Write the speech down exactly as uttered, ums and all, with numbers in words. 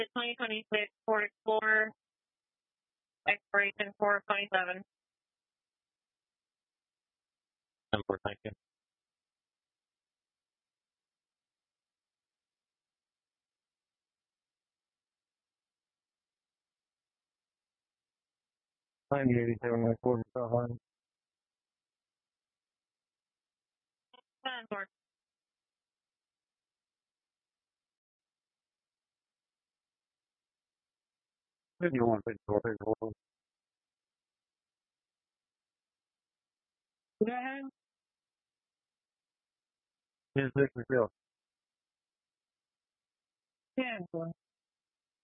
The twenty twenty-six Ford Explorer, expiration four twenty-seven. Number, thank you. ninety eighty-seven, my quarter behind. ten four. fifty-one, fifty-four, fifty-four. Go ahead. ten sixty-seven. ten four.